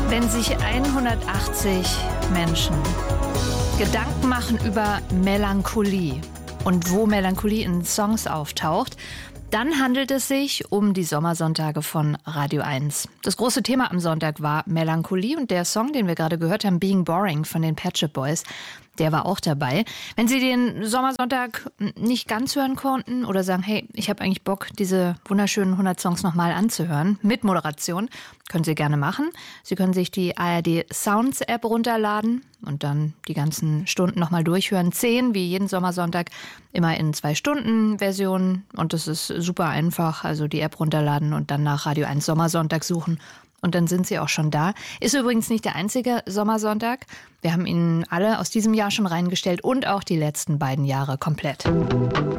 Wenn sich 180 Menschen Gedanken machen über Melancholie und wo Melancholie in Songs auftaucht, dann handelt es sich um die Sommersonntage von Radio 1. Das große Thema am Sonntag war Melancholie und der Song, den wir gerade gehört haben, Being Boring von den Pet Shop Boys, der war auch dabei. Wenn Sie den Sommersonntag nicht ganz hören konnten oder sagen, hey, ich habe eigentlich Bock, diese wunderschönen 100 Songs nochmal anzuhören, mit Moderation, können Sie gerne machen. Sie können sich die ARD Sounds App runterladen und dann die ganzen Stunden nochmal durchhören. 10, wie jeden Sommersonntag, immer in 2-Stunden-Versionen. Und das ist super einfach. Also die App runterladen und dann nach Radio 1 Sommersonntag suchen. Und dann sind Sie auch schon da. Ist übrigens nicht der einzige Sommersonntag. Wir haben Ihnen alle aus diesem Jahr schon reingestellt und auch die letzten beiden Jahre komplett.